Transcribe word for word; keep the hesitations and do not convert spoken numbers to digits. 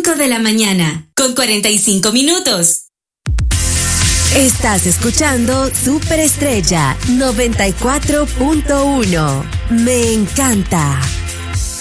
cinco de la mañana, con cuarenta y cinco minutos. Estás escuchando Superestrella noventa y cuatro punto uno. Me encanta.